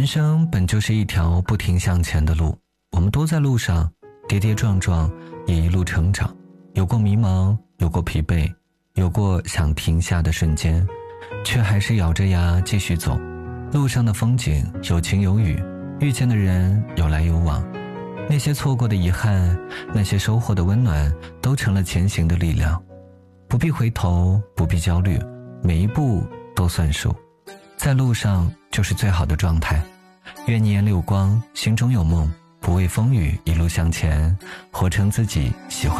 人生本就是一条不停向前的路，我们都在路上跌跌撞撞，也一路成长，有过迷茫，有过疲惫，有过想停下的瞬间，却还是咬着牙继续走。路上的风景有晴有雨，遇见的人有来有往，那些错过的遗憾，那些收获的温暖，都成了前行的力量。不必回头，不必焦虑，每一步都算数，在路上就是最好的状态。愿你眼里有光，心中有梦，不畏风雨，一路向前，活成自己喜欢